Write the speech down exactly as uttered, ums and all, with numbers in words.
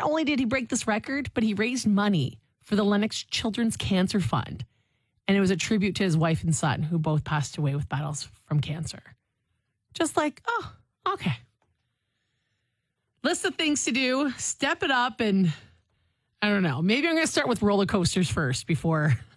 only did he break this record, but he raised money for the Lennox Children's Cancer Fund. And it was a tribute to his wife and son, who both passed away with battles from cancer. Just like, oh, okay. List of things to do. Step it up and, I don't know, maybe I'm going to start with roller coasters first before